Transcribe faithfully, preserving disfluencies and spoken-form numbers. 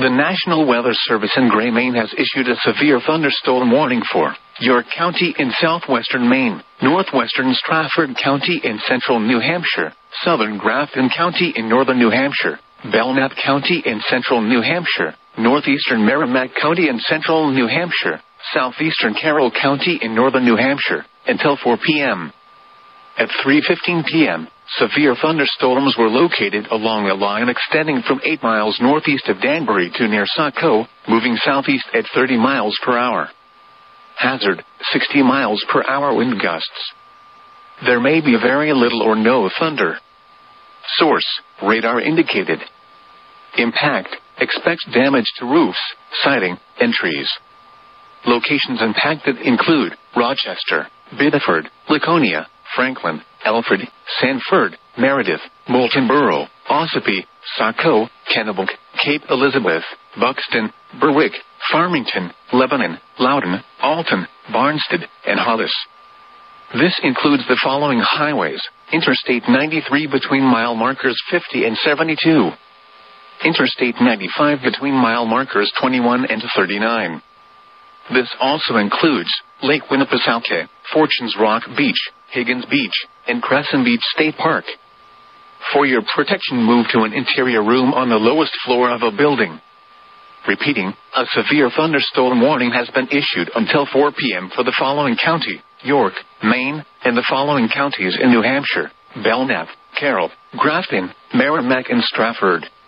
The National Weather Service in Gray, Maine has issued a severe thunderstorm warning for York County in southwestern Maine, northwestern Strafford County in central New Hampshire, southern Grafton County in northern New Hampshire, Belknap County in central New Hampshire, northeastern Merrimack County in central New Hampshire, southeastern Carroll County in northern New Hampshire, until four p.m. At three fifteen p.m., severe thunderstorms were located along a line extending from eight miles northeast of Danbury to near Saco, moving southeast at thirty miles per hour. Hazard, sixty miles per hour wind gusts. There may be very little or no thunder. Source, radar indicated. Impact, expects damage to roofs, siding, and trees. Locations impacted include Rochester, Biddeford, Laconia, Franklin, Alfred, Sanford, Meredith, Moulton Borough, Ossipee, Saco, Kennebec, Cape Elizabeth, Buxton, Berwick, Farmington, Lebanon, Loudon, Alton, Barnstead, and Hollis. This includes the following highways: Interstate ninety-three between mile markers fifty and seventy-two. Interstate ninety-five between mile markers twenty-one and thirty-nine. This also includes Lake Winnipesaukee, Fortunes Rock Beach, Higgins Beach, and Crescent Beach State Park. For your protection, move to an interior room on the lowest floor of a building. Repeating, a severe thunderstorm warning has been issued until four p.m. for the following county: York, Maine, and the following counties in New Hampshire: Belknap, Carroll, Grafton, Merrimack, and Strafford.